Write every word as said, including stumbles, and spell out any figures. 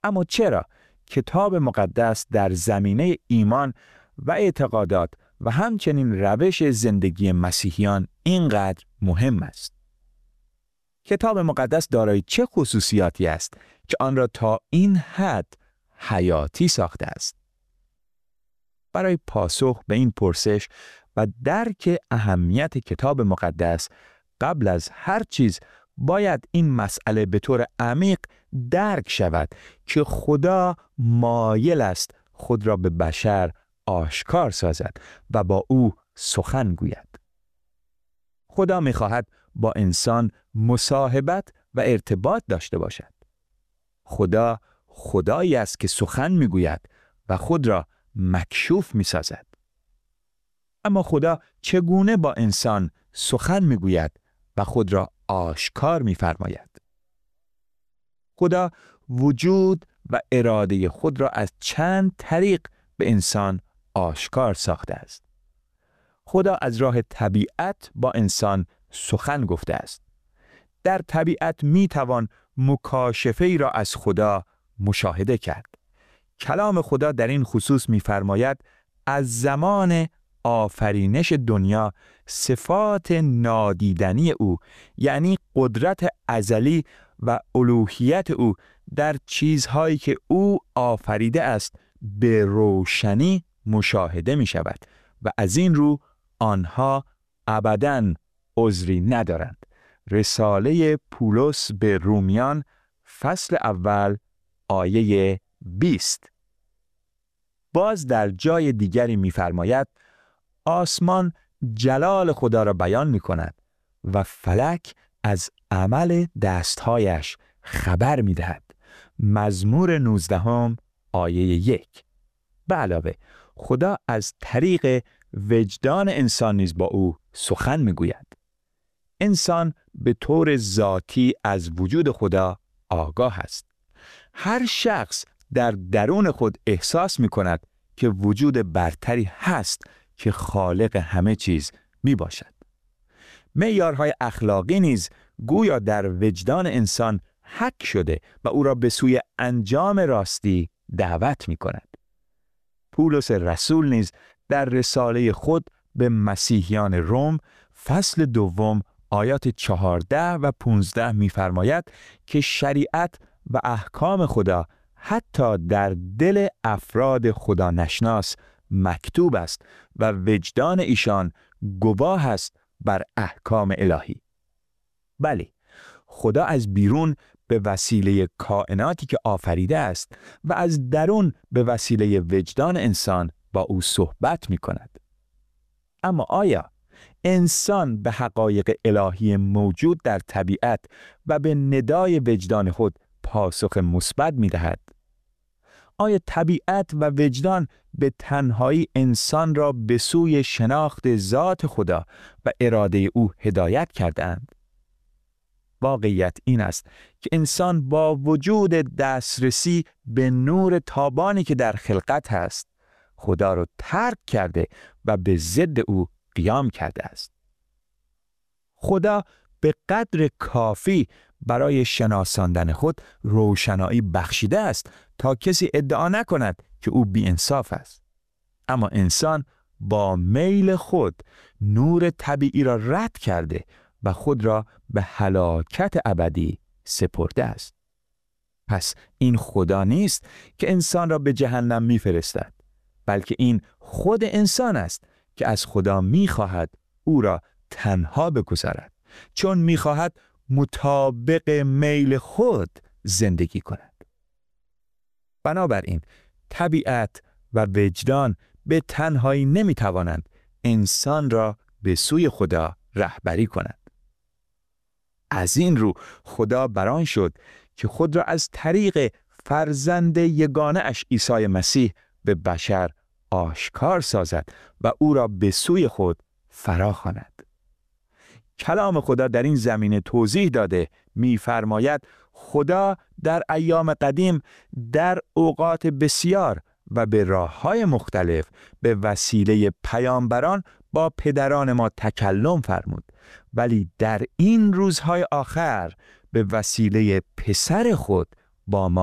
اما چرا کتاب مقدس در زمینه ایمان و اعتقادات و همچنین روش زندگی مسیحیان اینقدر مهم است؟ کتاب مقدس دارای چه خصوصیاتی است که آن را تا این حد حیاتی ساخته است؟ برای پاسخ به این پرسش و درک اهمیت کتاب مقدس، قبل از هر چیز باید این مسئله به طور عمیق درک شود که خدا مایل است خود را به بشر آشکار سازد و با او سخن گوید. خدا می‌خواهد با انسان مصاحبت و ارتباط داشته باشد. خدا خدایی است که سخن می‌گوید و خود را مکشوف می‌سازد. اما خدا چگونه با انسان سخن می‌گوید و خود را آشکار می‌فرماید؟ خدا وجود و اراده خود را از چند طریق به انسان آشکار ساخته است. خدا از راه طبیعت با انسان سخن گفته است. در طبیعت می‌توان مکاشفه‌ای را از خدا مشاهده کرد. کلام خدا در این خصوص می‌فرماید از زمان آفرینش دنیا صفات نادیدنی او، یعنی قدرت ازلی و الوهیت او در چیزهایی که او آفریده است به روشنی مشاهده می شود و از این رو آنها ابداً عذری ندارند. رساله پولس به رومیان فصل اول آیه بیست. باز در جای دیگری می فرماید آسمان جلال خدا را بیان می کند و فلک از عمل دستهایش خبر می دهد. مزمور نوزدهم آیه یک. به علاوه خدا از طریق وجدان انسان نیز با او سخن می گوید. انسان به طور ذاتی از وجود خدا آگاه است. هر شخص در درون خود احساس می کند که وجود برتری هست که خالق همه چیز می باشد. معیارهای اخلاقی نیز گویا در وجدان انسان حک شده و او را به سوی انجام راستی دعوت می کند. پولس رسول نیز در رساله خود به مسیحیان روم فصل دوم آیات چهارده و پانزده می فرماید که شریعت و احکام خدا حتی در دل افراد خدا نشناس مکتوب است و وجدان ایشان گواه است بر احکام الهی. بله، خدا از بیرون به وسیله کائناتی که آفریده است و از درون به وسیله وجدان انسان با او صحبت می کند. اما آیا انسان به حقایق الهی موجود در طبیعت و به ندای وجدان خود پاسخ مثبت می دهد؟ آیا طبیعت و وجدان به تنهایی انسان را به سوی شناخت ذات خدا و اراده او هدایت کردند؟ واقعیت این است که انسان با وجود دسترسی به نور تابانی که در خلقت هست، خدا را ترک کرده و به ضد او قیام کرده است. خدا به قدر کافی برای شناساندن خود روشنایی بخشیده است تا کسی ادعا نکند که او بی‌انصاف است. اما انسان با میل خود نور طبیعی را رد کرده و خود را به هلاکت ابدی سپرده است. پس این خدا نیست که انسان را به جهنم می‌فرستد، بلکه این خود انسان است که از خدا می‌خواهد او را تنها بگذارد، چون می‌خواهد مطابق میل خود زندگی کند. بنابراین طبیعت و وجدان به تنهایی نمی‌توانند انسان را به سوی خدا رهبری کنند. از این رو خدا بران شد که خود را از طریق فرزند یگانه اش عیسی مسیح به بشر آشکار سازد و او را به سوی خود فراخواند. کلام خدا در این زمینه توضیح داده می‌فرماید خدا در ایام قدیم در اوقات بسیار و به راه‌های مختلف به وسیله پیامبران با پدران ما تکلم فرمود، ولی در این روزهای آخر به وسیله پسر خود با ما